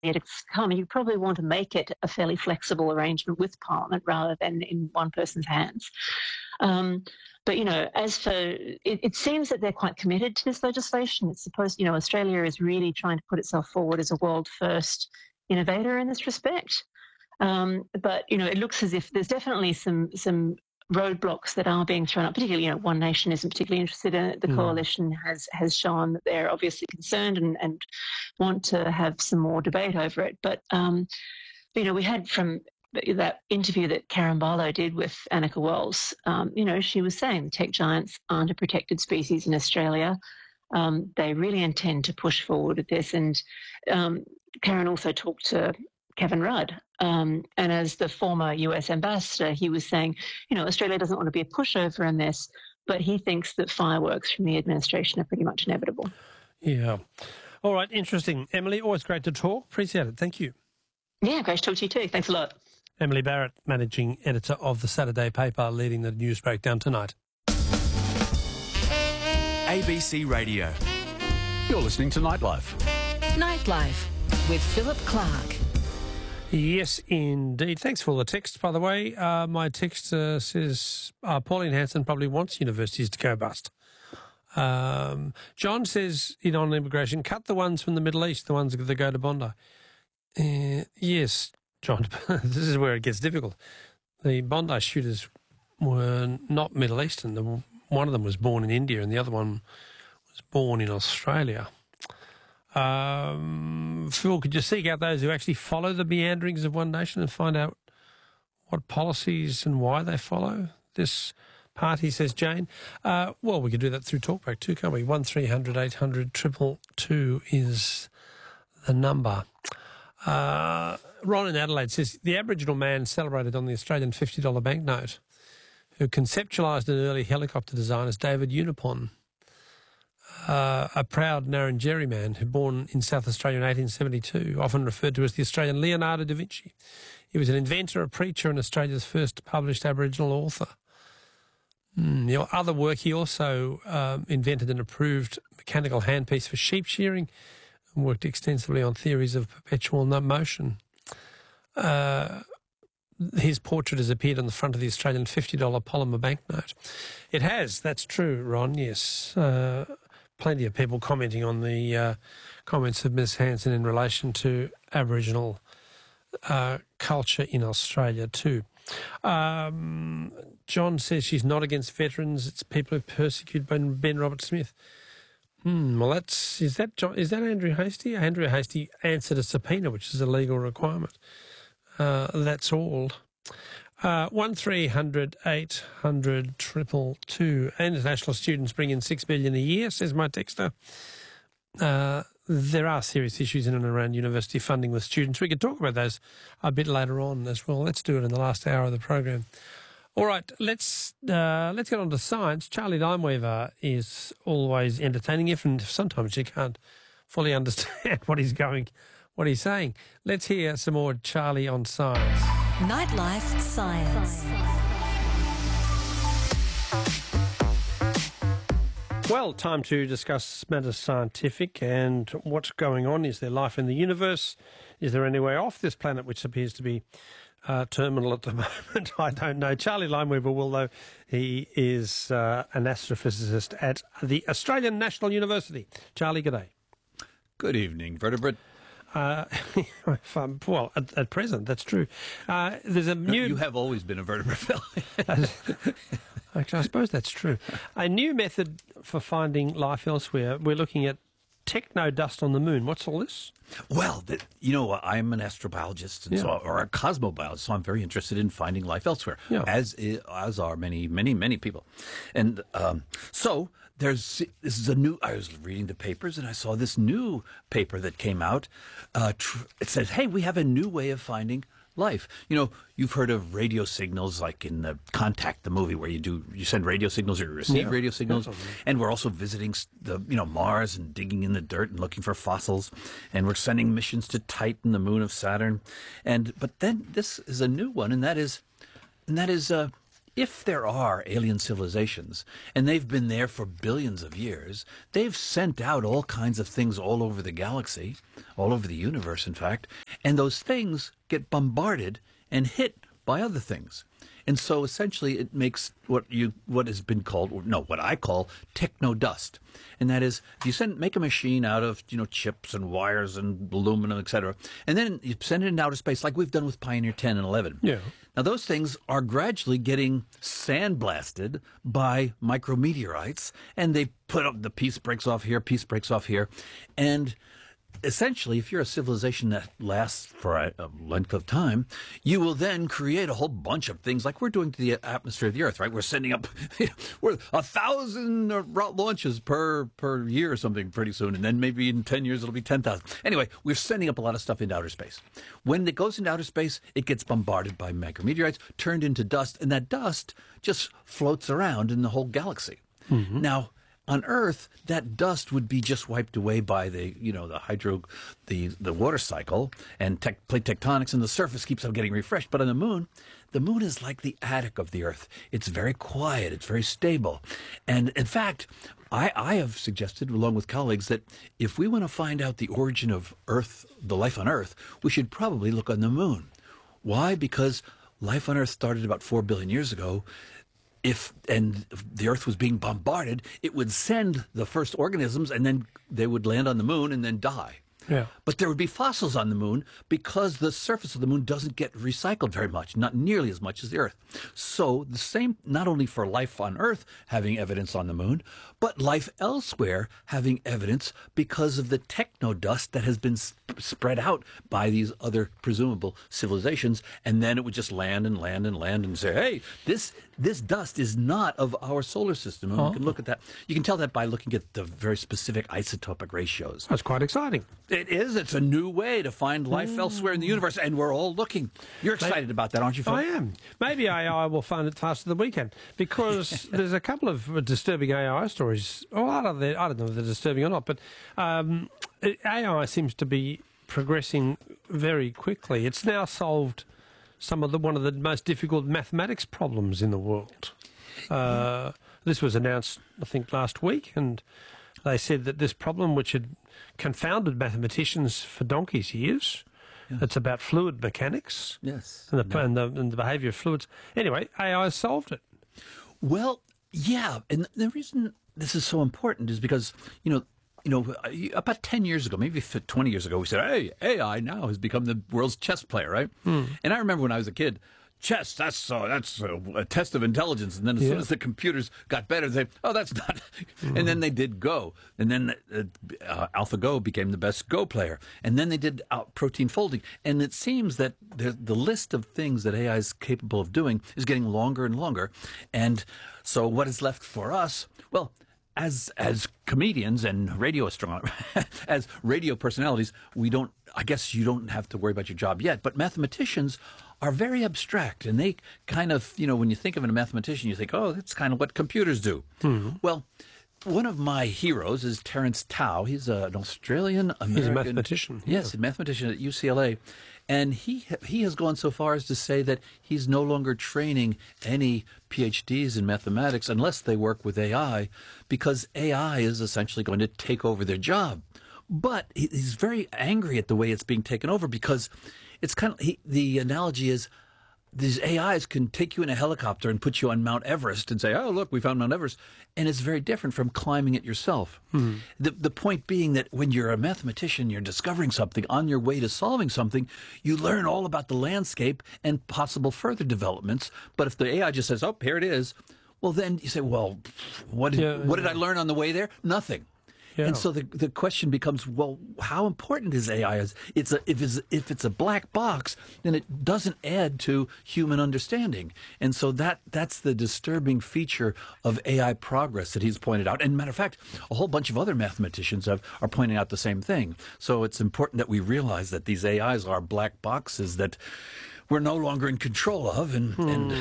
to come, you probably want to make it a fairly flexible arrangement with Parliament rather than in one person's hands. But, as for it seems that they're quite committed to this legislation. It's supposed, Australia is really trying to put itself forward as a world first innovator in this respect. But, it looks as if there's definitely some roadblocks that are being thrown up, particularly, One Nation isn't particularly interested in it. The coalition has shown that they're obviously concerned and want to have some more debate over it. But, we had from that interview that Karen Barlow did with Annika Wells, she was saying the tech giants aren't a protected species in Australia. They really intend to push forward with this. And Karen also talked to Kevin Rudd. And as the former US ambassador, he was saying, Australia doesn't want to be a pushover in this, but he thinks that fireworks from the administration are pretty much inevitable. Yeah. All right. Interesting. Emily, always great to talk. Appreciate it. Thank you. Yeah, great to talk to you too. Thanks a lot. Emily Barrett, managing editor of the Saturday paper, leading the news breakdown tonight. ABC Radio. You're listening to Nightlife. Nightlife with Philip Clark. Yes, indeed. Thanks for all the texts, by the way. My text says Pauline Hanson probably wants universities to go bust. John says, on immigration, cut the ones from the Middle East, the ones that go to Bondi. Yes, John, this is where it gets difficult. The Bondi shooters were not Middle Eastern. One of them was born in India and the other one was born in Australia. Phil, could you seek out those who actually follow the meanderings of One Nation and find out what policies and why they follow this party, says Jane? Well, we could do that through Talkback too, can't we? 1300 800 222 is the number. Ron in Adelaide says, the Aboriginal man celebrated on the Australian $50 banknote who conceptualised an early helicopter design is David Unipon, a proud Ngarrindjeri man who born in South Australia in 1872, often referred to as the Australian Leonardo da Vinci. He was an inventor, a preacher, and Australia's first published Aboriginal author. Other work, he also invented and approved mechanical handpiece for sheep shearing and worked extensively on theories of perpetual motion. His portrait has appeared on the front of the Australian $50 polymer banknote. It has, that's true, Ron, yes. Plenty of people commenting on the comments of Ms Hanson in relation to Aboriginal culture in Australia too. John says she's not against veterans, it's people who persecute Ben Robert Smith. Well, is that Andrew Hastie? Andrew Hastie answered a subpoena, which is a legal requirement. That's all. 1300 800 222. International students bring in $6 billion a year, says my texter. There are serious issues in and around university funding with students. We could talk about those a bit later on as well. Let's do it in the last hour of the program. All right, let's get on to science. Charlie Limeweaver is always entertaining, even if sometimes you can't fully understand what he's saying. Let's hear some more Charlie on science. Nightlife Science. Well, time to discuss matters scientific and what's going on. Is there life in the universe? Is there any way off this planet, which appears to be terminal at the moment? I don't know. Charlie Limeweaver will, though. He is an astrophysicist at the Australian National University. Charlie, good day. Good evening, vertebrate. Well, at present, that's true. There's a new... You have always been a vertebrate, Phil. Actually, I suppose that's true. A new method for finding life elsewhere. We're looking at techno-dust on the moon. What's all this? Well, I'm an astrobiologist or a cosmobiologist, so I'm very interested in finding life elsewhere, as are many, many, many people. And so this is a new, I was reading the papers and I saw this new paper that came out. It says, hey, we have a new way of finding life. You've heard of radio signals, like in the Contact, the movie, where you send radio signals or you receive radio signals. And we're also visiting Mars and digging in the dirt and looking for fossils. And we're sending missions to Titan, the moon of Saturn. But then this is a new one, and that is if there are alien civilizations, and they've been there for billions of years, they've sent out all kinds of things all over the galaxy, all over the universe, in fact, and those things get bombarded and hit by other things. And so essentially it makes what has been called, what I call techno-dust. And that is, if you make a machine out of, chips and wires and aluminum, etc., and then you send it into outer space like we've done with Pioneer 10 and 11. Yeah. Now, those things are gradually getting sandblasted by micrometeorites, and they put up, the piece breaks off here, and essentially, if you're a civilization that lasts for a length of time, you will then create a whole bunch of things like we're doing to the atmosphere of the Earth, right? We're sending up we're 1,000 launches per year or something pretty soon, and then maybe in 10 years it'll be 10,000. Anyway, we're sending up a lot of stuff into outer space. When it goes into outer space, it gets bombarded by micrometeorites, turned into dust, and that dust just floats around in the whole galaxy. Mm-hmm. Now, on Earth, that dust would be just wiped away by the water cycle and plate tectonics, and the surface keeps on getting refreshed. But on the moon is like the attic of the Earth. It's very quiet. It's very stable. And in fact, I have suggested, along with colleagues, that if we want to find out the origin of Earth, the life on Earth, we should probably look on the moon. Why? Because life on Earth started about 4 billion years ago. If the Earth was being bombarded, it would send the first organisms, and then they would land on the moon and then die. Yeah. But there would be fossils on the moon because the surface of the moon doesn't get recycled very much, not nearly as much as the Earth. So the same, not only for life on Earth having evidence on the moon, but life elsewhere having evidence because of the techno-dust that has been spread out by these other presumable civilizations. And then it would just land and say, hey, this dust is not of our solar system. And we can look at that. You can tell that by looking at the very specific isotopic ratios. That's quite exciting. It is. It's a new way to find life elsewhere in the universe, and we're all looking. You're excited about that, aren't you, Phil? I am. Maybe AI will find it faster than we can, because there's a couple of disturbing AI stories. Well, I don't know if they're disturbing or not, but AI seems to be progressing very quickly. It's now solved one of the most difficult mathematics problems in the world. This was announced, I think, last week, and they said that this problem, which had confounded mathematicians for donkey's years, it's about fluid mechanics, yes, and the behaviour of fluids. Anyway, AI solved it. Well, yeah, and the reason this is so important is because about 10 years ago, maybe 20 years ago, we said, hey, AI now has become the world's chess player, right? And I remember when I was a kid, chess, that's a test of intelligence. And then as soon as the computers got better, they that's not. And then they did Go. And then AlphaGo became the best Go player. And then they did protein folding. And it seems that the list of things that AI is capable of doing is getting longer and longer. And so what is left for us? Well, as comedians and radio astronomers, as radio personalities, I guess you don't have to worry about your job yet. But mathematicians are very abstract, and they kind of, when you think of a mathematician, you think, oh, that's kind of what computers do. Mm-hmm. Well, one of my heroes is Terence Tao. He's an Australian-American... He's a mathematician. Yes, a mathematician at UCLA. And he has gone so far as to say that he's no longer training any PhDs in mathematics unless they work with AI, because AI is essentially going to take over their job. But he's very angry at the way it's being taken over, because it's kind of the analogy is these AIs can take you in a helicopter and put you on Mount Everest and say, oh, look, we found Mount Everest. And it's very different from climbing it yourself. Hmm. The point being that when you're a mathematician, you're discovering something on your way to solving something, you learn all about the landscape and possible further developments. But if the AI just says, oh, here it is, well, then you say, well, what did I learn on the way there? Nothing. Yeah. And so the question becomes, well, how important is AI? If it's a black box, then it doesn't add to human understanding. And so that's the disturbing feature of AI progress that he's pointed out. And matter of fact, a whole bunch of other mathematicians are pointing out the same thing. So it's important that we realize that these AIs are black boxes that we're no longer in control of, and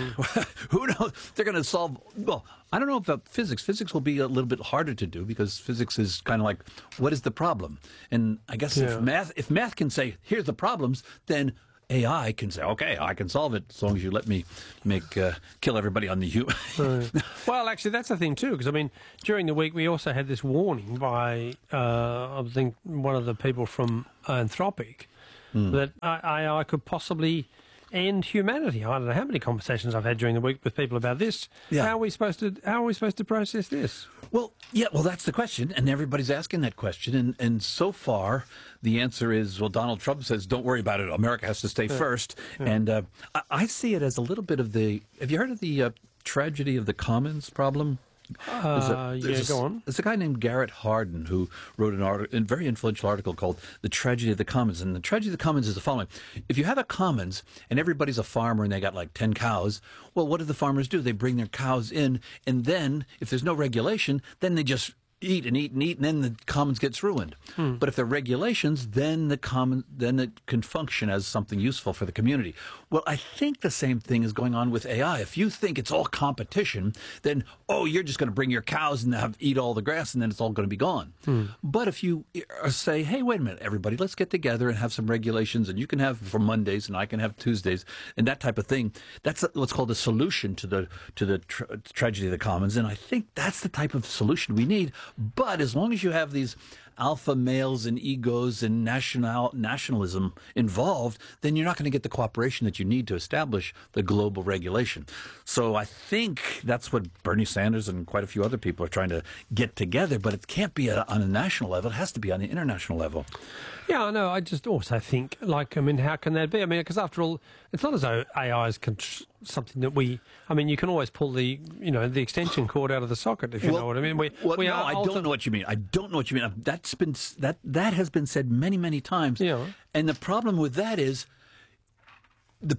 who knows? They're going to solve. Well, I don't know about physics. Physics will be a little bit harder to do, because physics is kind of like, what is the problem? And I guess if math can say, here's the problems, then AI can say, okay, I can solve it as long as you let me kill everybody on the human. Well, actually, that's the thing too, because I mean, during the week we also had this warning by I think one of the people from Anthropic that AI could possibly end humanity. I don't know how many conversations I've had during the week with people about this. Yeah. How are we supposed to process this? Well, that's the question, and everybody's asking that question, and so far the answer is, well, Donald Trump says, don't worry about it, America has to stay first, and I see it as a a little bit of the, have you heard of the tragedy of the commons problem? Go on. There's a guy named Garrett Hardin who wrote a very influential article called The Tragedy of the Commons. And the tragedy of the commons is the following. If you have a commons and everybody's a farmer and they got like 10 cows, well, what do the farmers do? They bring their cows in, and then if there's no regulation, then they just eat and eat and eat, and then the commons gets ruined. But if there are regulations, then it can function as something useful for the community. Well, I think the same thing is going on with AI. If you think it's all competition, then, you're just going to bring your cows and eat all the grass, and then it's all going to be gone. But if you say, hey, wait a minute, everybody, let's get together and have some regulations, and you can have for Mondays, and I can have Tuesdays, and that type of thing, that's what's called a solution to the tragedy of the commons. And I think that's the type of solution we need. But as long as you have these alpha males and egos and nationalism involved, then you're not going to get the cooperation that you need to establish the global regulation. So I think that's what Bernie Sanders and quite a few other people are trying to get together, but it can't be on a national level. It has to be on the international level. Yeah, I know. I just also think, how can that be? I mean, because after all, it's not as though AI is something that you can always pull the extension cord out of the socket, if you know what I mean. I don't know what you mean. I don't know what you mean. That has been said many, many times. Yeah. And the problem with that is the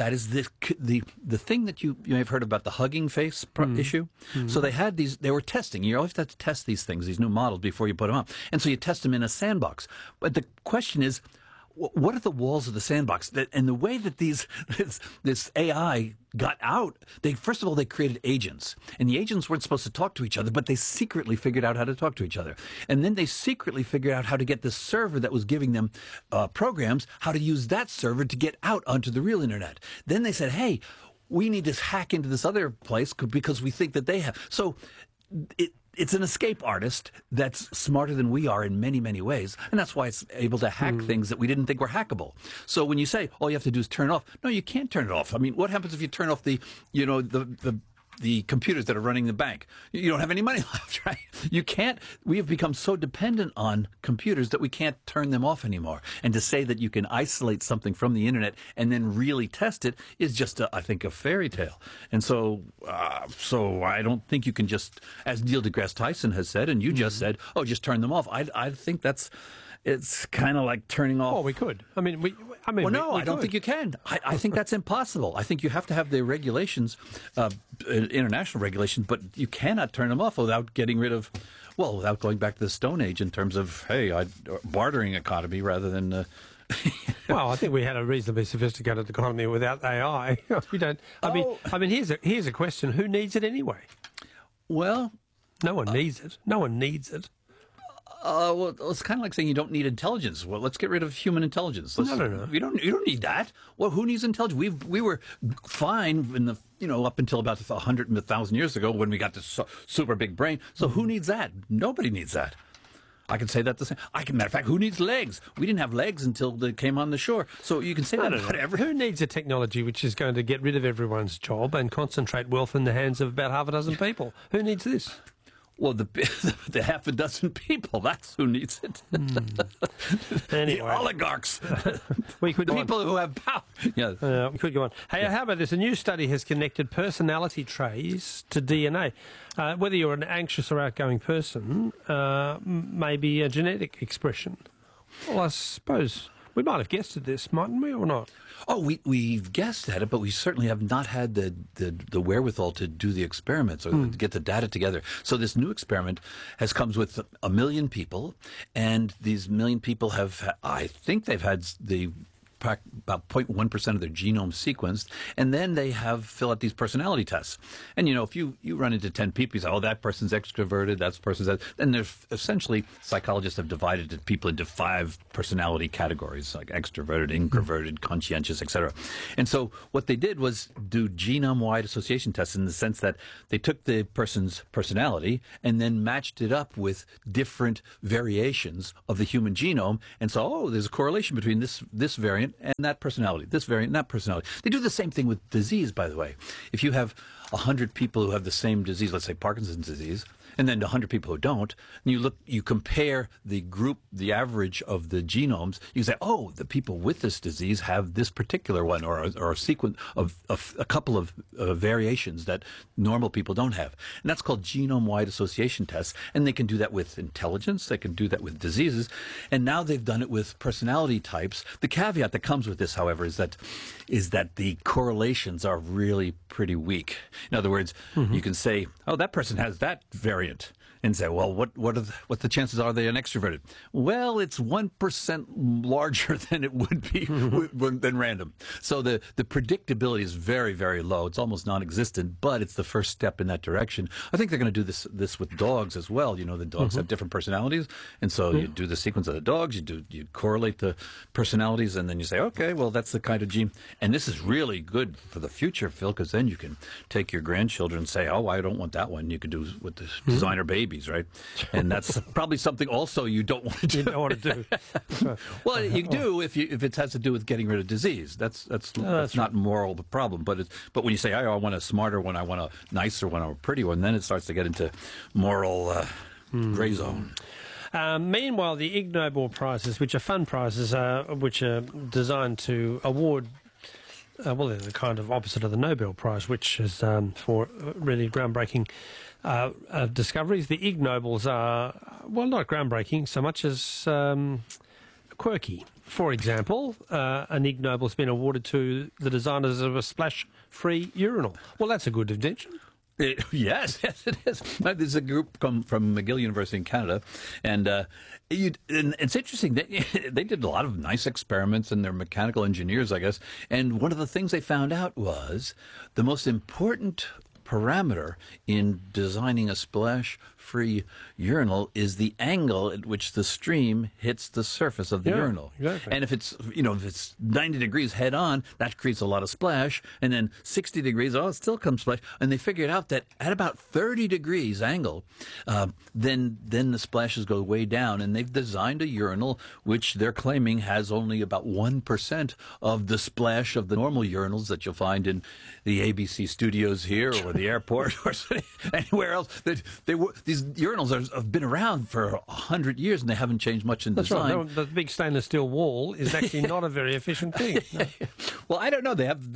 thing that you may have heard about, the Hugging Face issue. So they were testing. You always have to test these things, these new models, before you put them up. And so you test them in a sandbox. But the question is, what are the walls of the sandbox? And the way that this AI got out, first of all, they created agents. And the agents weren't supposed to talk to each other, but they secretly figured out how to talk to each other. And then they secretly figured out how to get the server that was giving them programs, how to use that server to get out onto the real internet. Then they said, hey, we need to hack into this other place because we think that they have. So it's an escape artist that's smarter than we are in many, many ways, and that's why it's able to hack things that we didn't think were hackable. So when you say all you have to do is turn it off, no, you can't turn it off. I mean, what happens if you turn off the computers that are running the bank? You don't have any money left, right? You can't. We have become so dependent on computers that we can't turn them off anymore. And to say that you can isolate something from the internet and then really test it is just, I think, a fairy tale. And so I don't think you can just, as Neil deGrasse Tyson has said, and you just said, just turn them off. I think it's kind of like turning off. Well, we could. I don't think you can. I think that's impossible. I think you have to have the regulations, international regulations, but you cannot turn them off without without going back to the Stone Age in terms of, bartering economy rather than... Well, I think we had a reasonably sophisticated economy without AI. We don't. Here's a question: who needs it anyway? Well, no one needs it. No one needs it. Well, it's kind of like saying you don't need intelligence. Well, let's get rid of human intelligence. No. You don't need that. Well, who needs intelligence? We were fine in the up until about 1,000 years ago when we got this super big brain. So who needs that? Nobody needs that. I can say that the same. Matter of fact, who needs legs? We didn't have legs until they came on the shore. So you can say that about everything. Who needs a technology which is going to get rid of everyone's job and concentrate wealth in the hands of about half a dozen people? Who needs this? Well, the half a dozen people, that's who needs it. Anyway. The oligarchs. People who have power. Yeah. We could go on. Hey, how about this? A new study has connected personality traits to DNA. Whether you're an anxious or outgoing person may be a genetic expression. Well, I suppose we might have guessed at this, mightn't we, or not? Oh, we've guessed at it, but we certainly have not had the wherewithal to do the experiments or to get the data together. So this new experiment comes with 1 million people, and these 1 million people I think they've had the about 0.1% of their genome sequenced, and then they fill out these personality tests. And, if you run into 10 people, you say, oh, that person's extroverted, that person's that. And there's essentially, psychologists have divided people into 5 personality categories, like extroverted, introverted, conscientious, etc. And so what they did was do genome-wide association tests in the sense that they took the person's personality and then matched it up with different variations of the human genome, and so, there's a correlation between this variant and that personality, this variant and that personality. They do the same thing with disease, by the way. If you have 100 people who have the same disease, let's say Parkinson's disease, and then 100 people who don't, and you compare the group, the average of the genomes, you say, oh, the people with this disease have this particular one, or a sequence of a couple of variations that normal people don't have. And that's called genome-wide association tests. And they can do that with intelligence, they can do that with diseases, and now they've done it with personality types. The caveat that comes with this, however, is that the correlations are really pretty weak. In other words, you can say, oh, that person has that variant, and say, well, what the chances are they an extroverted? Well, it's 1% larger than it would be than random. So the predictability is very, very low. It's almost non-existent, but it's the first step in that direction. I think they're going to do this with dogs as well. The dogs have different personalities, and so you do the sequence of the dogs, you correlate the personalities, and then you say, okay, well, that's the kind of gene. And this is really good for the future, Phil, because then you can take your grandchildren and say, oh, I don't want that one. You can do with the designer babies, right? And that's probably something also you don't want to do. You don't want to do. Well, you do if it has to do with getting rid of disease. That's not moral the problem. But when you say, I want a smarter one, I want a nicer one, or a pretty one, then it starts to get into moral gray zone. Meanwhile, the Ig Nobel Prizes, which are fun prizes, which are designed to award, they're the kind of opposite of the Nobel Prize, which is for really groundbreaking discoveries. The Ig Nobels are, not groundbreaking so much as quirky. For example, an Ig Nobel's been awarded to the designers of a splash-free urinal. Well, that's a good invention. Yes, it is. There's a group from McGill University in Canada, and it's interesting. They did a lot of nice experiments, and they're mechanical engineers, I guess. And one of the things they found out was the most important parameter in designing a splash-free urinal is the angle at which the stream hits the surface of the urinal. Exactly. And if it's 90 degrees head on, that creates a lot of splash, and then 60 degrees, it still comes splash. And they figured out that at about 30 degrees angle, then the splashes go way down, and they've designed a urinal which they're claiming has only about 1% of the splash of the normal urinals that you'll find in the ABC studios here or the airport or anywhere else. These urinals have been around for 100 years, and they haven't changed much in design. Right. The big stainless steel wall is actually not a very efficient thing. No. Well, I don't know. They have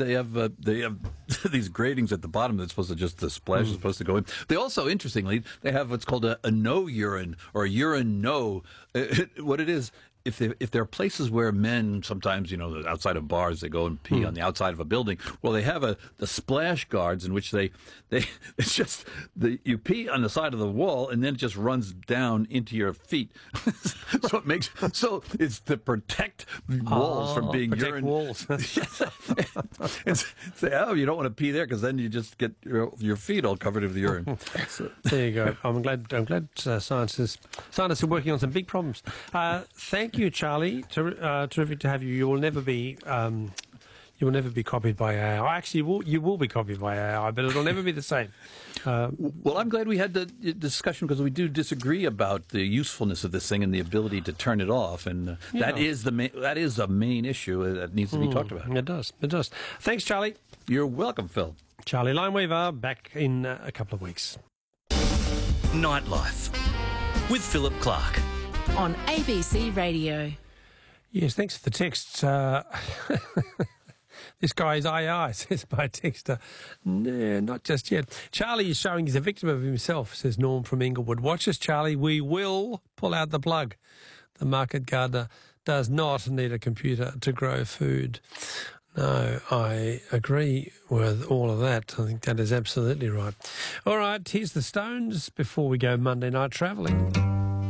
these gratings at the bottom that's supposed to the splash is supposed to go in. They also, interestingly, they have what's called a no urine, or a urine no. What it is, if there are places where men sometimes, outside of bars, they go and pee on the outside of a building. Well, they have the splash guards in which it's just you pee on the side of the wall, and then it just runs down into your feet. so it's to protect walls from being urine walls. Say, you don't want to pee there, because then you just get your feet all covered with urine. There you go. I'm glad scientists are working on some big problems. Thank you, Charlie. Terrific to have you. You will never be copied by AI. Actually, you will be copied by AI, but it'll never be the same. Well, I'm glad we had the discussion, because we do disagree about the usefulness of this thing and the ability to turn it off, and that is a main issue that needs to be talked about. It does. Thanks, Charlie. You're welcome, Phil. Charlie Lineweaver, back in a couple of weeks. Nightlife with Philip Clark on ABC Radio. Yes, thanks for the texts. This guy is AI, says my texter. No, not just yet. Charlie is showing he's a victim of himself, says Norm from Inglewood. Watch us, Charlie. We will pull out the plug. The market gardener does not need a computer to grow food. No, I agree with all of that. I think that is absolutely right. All right, here's the Stones before we go Monday night travelling.